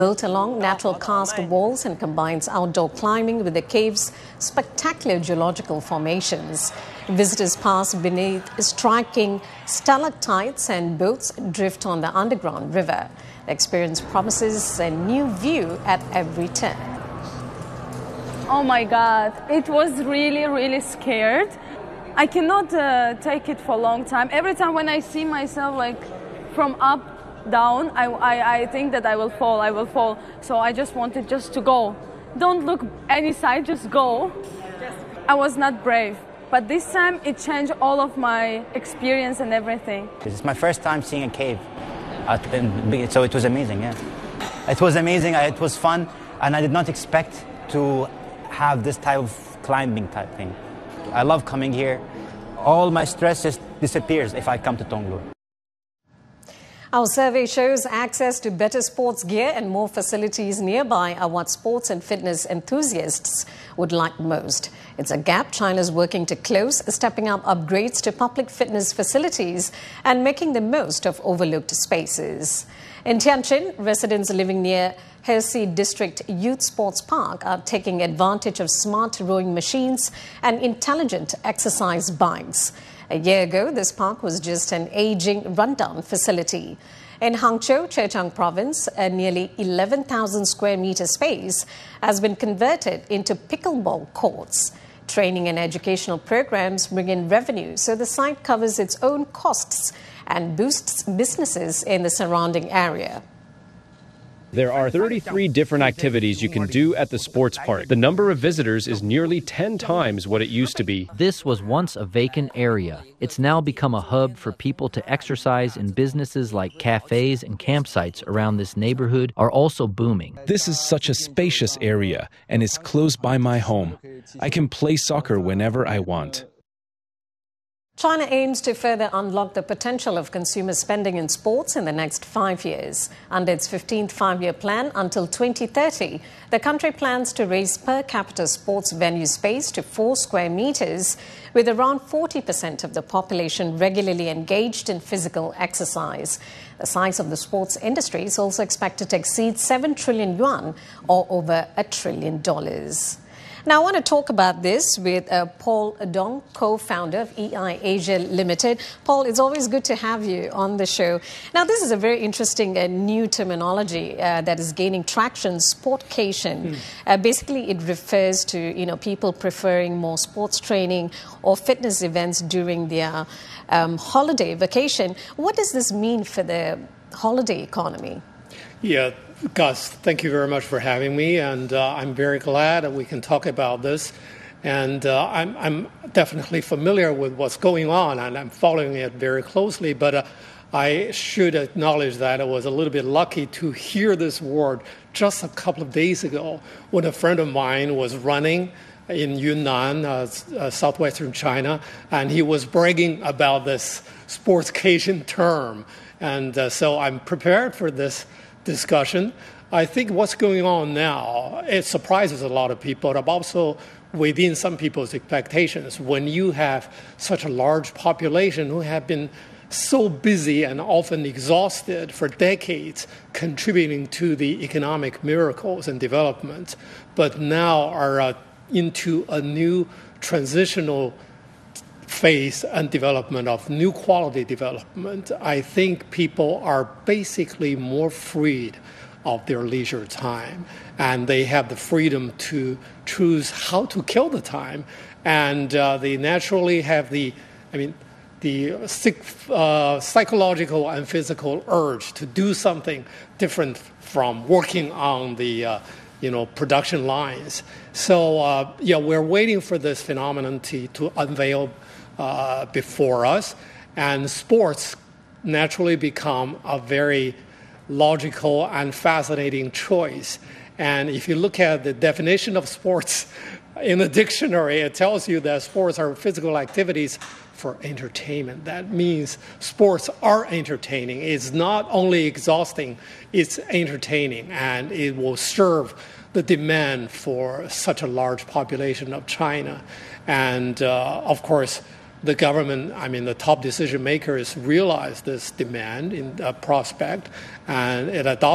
Built along natural karst walls and combines outdoor climbing with the cave's spectacular geological formations. Visitors pass beneath striking stalactites and boats drift on the underground river. The experience promises a new view at every turn. Oh my God, it was really scared. I cannot take it for a long time. Every time when I see myself like from up, down, I think that I will fall. So I just wanted just to go. Don't look any side, just go. I was not brave. But this time it changed all of my experience and everything. It's my first time seeing a cave. So it was amazing, yeah. It was amazing, it was fun, and I did not expect to have this type of climbing type thing. I love coming here. All my stress just disappears if I come to Tonglu. Our survey shows access to better sports gear and more facilities nearby are what sports and fitness enthusiasts would like most. It's a gap China's working to close, stepping up upgrades to public fitness facilities and making the most of overlooked spaces. In Tianjin, residents living near Hesi District Youth Sports Park are taking advantage of smart rowing machines and intelligent exercise bikes. A year ago, this park was just an aging, rundown facility. In Hangzhou, Zhejiang Province, a nearly 11,000 square meter space has been converted into pickleball courts. Training and educational programs bring in revenue, so the site covers its own costs and boosts businesses in the surrounding area. There are 33 different activities you can do at the sports park. The number of visitors is nearly 10 times what it used to be. This was once a vacant area. It's now become a hub for people to exercise, and businesses like cafes and campsites around this neighborhood are also booming. This is such a spacious area, and it's close by my home. I can play soccer whenever I want. China aims to further unlock the potential of consumer spending in sports in the next 5 years. Under its 15th five-year plan until 2030, the country plans to raise per capita sports venue space to 4 square meters, with around 40% of the population regularly engaged in physical exercise. The size of the sports industry is also expected to exceed 7 trillion yuan, or over $1 trillion. Now, I want to talk about this with Paul Dong, co-founder of EI Asia Limited. Paul, it's always good to have you on the show. Now, this is a very interesting new terminology that is gaining traction, sportcation. Basically, it refers to, people preferring more sports training or fitness events during their holiday vacation. What does this mean for the holiday economy? Yeah, Gus, thank you very much for having me, and I'm very glad that we can talk about this. And I'm definitely familiar with what's going on, and I'm following it very closely. But I should acknowledge that I was a little bit lucky to hear this word just a couple of days ago when a friend of mine was running in Yunnan, southwestern China, and he was bragging about this sportscation term. And so I'm prepared for this discussion. I think what's going on now, it surprises a lot of people, but also within some people's expectations. When you have such a large population who have been so busy and often exhausted for decades contributing to the economic miracles and development, but now are into a new transitional phase and development of new quality development, I think people are basically more freed of their leisure time, and they have the freedom to choose how to kill the time, and they naturally have the psychological and physical urge to do something different from working on the production lines. So we're waiting for this phenomenon to unveil before us, and sports naturally become a very logical and fascinating choice. And if you look at the definition of sports in the dictionary, it tells you that sports are physical activities for entertainment. That means sports are entertaining. It's not only exhausting, it's entertaining, and it will serve the demand for such a large population of China. And of course, the government, the top decision makers realize this demand in prospect, and it adopts